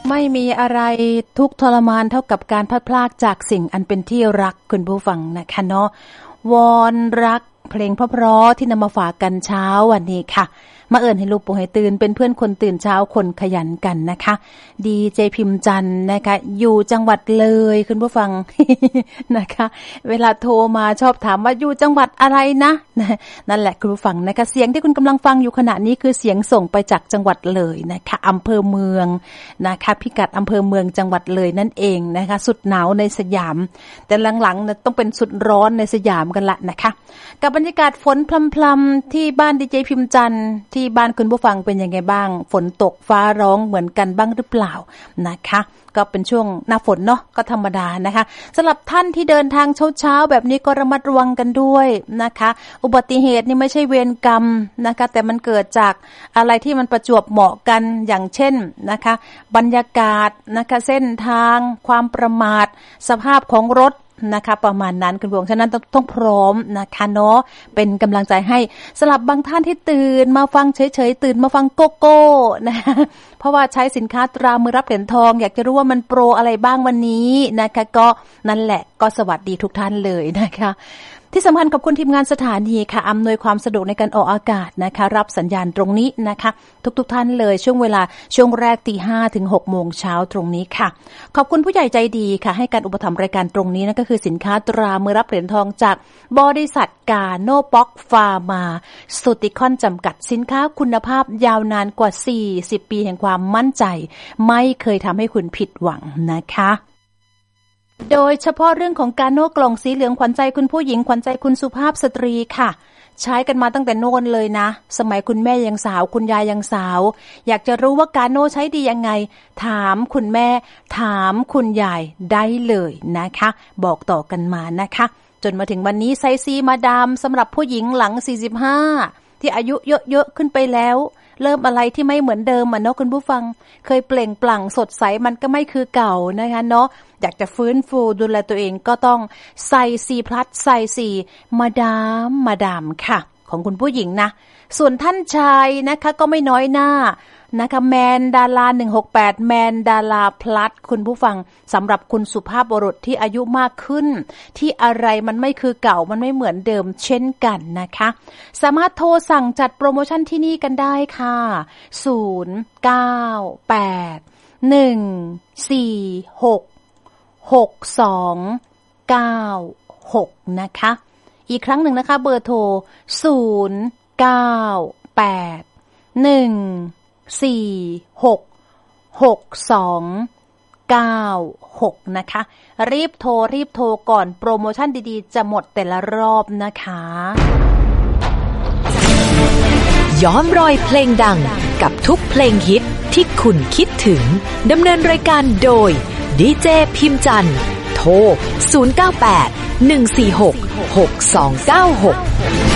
ไม่มีอะไรทุกข์ทรมานเท่ากับการพลัดพรากจากสิ่งอันเป็นที่รักคุณผู้ฟังนะคะเนาะวอนรักเพลงเพราะๆที่นำมาฝากกันเช้าวันนี้ค่ะมาเอิญให้ลูกปู่ให้ตื่นเป็นเพื่อนคนตื่นเช้าคนขยันกันนะคะดีเจพิมพ์จันทร์นะคะอยู่จังหวัดเลยคุณผู้ฟัง นะคะเวลาโทรมาชอบถามว่าอยู่จังหวัดอะไรนะนั่นแหละคุณผู้ฟังนะคะเสียงที่คุณกำลังฟังอยู่ขณะนี้คือเสียงส่งไปจากจังหวัดเลยนะคะอำเภอเมืองนะคะพิกัดอำเภอเมืองจังหวัดเลยนั่นเองนะคะสุดหนาวในสยามแต่หลังๆต้องเป็นสุดร้อนในสยามกันละนะคะกับบรรยากาศฝนพรำๆที่บ้านดีเจพิมพ์จันทร์ที่บ้านคุณผู้ฟังเป็นยังไงบ้างฝนตกฟ้าร้องเหมือนกันบ้างหรือเปล่านะคะก็เป็นช่วงหน้าฝนเนาะก็ธรรมดานะคะสำหรับท่านที่เดินทางเช้าๆแบบนี้ก็ระมัดระวังกันด้วยนะคะอุบัติเหตุนี่ไม่ใช่เวรกรรมนะคะแต่มันเกิดจากอะไรที่มันประจวบเหมาะกันอย่างเช่นนะคะบรรยากาศนะคะเส้นทางความประมาทสภาพของรถนะคะประมาณนั้นคุณผู้ชมฉะนั้นต้องพร้อมนะคะเนาะเป็นกำลังใจให้สำหรับบางท่านที่ตื่นมาฟังเฉยๆตื่นมาฟังโกโก้นะเพราะว่าใช้สินค้าตรามือรับเหรียญทองอยากจะรู้ว่ามันโปรอะไรบ้างวันนี้นะคะก็นั่นแหละก็สวัสดีทุกท่านเลยนะคะที่สำคัญขอบคุณทีมงานสถานีค่ะอำนวยความสะดวกในการออกอากาศนะคะรับสัญญาณตรงนี้นะคะทุกท่านเลยช่วงเวลาช่วงแรก 5:00 ถึง 6:00 นเช้าตรงนี้ค่ะขอบคุณผู้ใหญ่ใจดีค่ะให้การอุปถัมภ์รายการตรงนี้นั่นก็คือสินค้าตรามือรับเหรียญทองจากบริษัทกาโนบ็อกฟาร์มาสุติคอนจำกัดสินค้าคุณภาพยาวนานกว่า40ปีแห่งความมั่นใจไม่เคยทำให้คุณผิดหวังนะคะโดยเฉพาะเรื่องของกาโน่กล่องสีเหลืองขวัญใจคุณผู้หญิงขวัญใจคุณสุภาพสตรีค่ะใช้กันมาตั้งแต่โน่นเลยนะสมัยคุณแม่ยังสาวคุณยายยังสาวอยากจะรู้ว่ากาโน่ใช้ดียังไงถามคุณแม่ถามคุณยายได้เลยนะคะบอกต่อกันมานะคะจนมาถึงวันนี้ไซซีมาดามสำหรับผู้หญิงหลัง45ที่อายุเยอะๆขึ้นไปแล้วเริ่มอะไรที่ไม่เหมือนเดิมอ่ะเนาะคุณผู้ฟังเคยเปล่งปลั่งสดใสมันก็ไม่คือเก่านะคะเนาะอยากจะฟื้นฟูดูแลตัวเองก็ต้องใส่4 plus ใส่4มาดามค่ะของคุณผู้หญิงนะส่วนท่านชายนะคะก็ไม่น้อยหน้านะคะแมนดารา168แมนดาราพลัสคุณผู้ฟังสำหรับคุณสุภาพบุรุษที่อายุมากขึ้นที่อะไรมันไม่คือเก่ามันไม่เหมือนเดิมเช่นกันนะคะสามารถโทรสั่งจัดโปรโมชั่นที่นี่กันได้ค่ะ098-146-6296นะคะอีกครั้งหนึ่งนะคะเบอร์โทร098-146-6296นะคะรีบโทรก่อนโปรโมชั่นดีๆจะหมดแต่ละรอบนะคะย้อนรอยเพลงดังกับทุกเพลงฮิตที่คุณคิดถึงดำเนินรายการโดยดีเจพิมพ์จันทร์โทร098-146-6296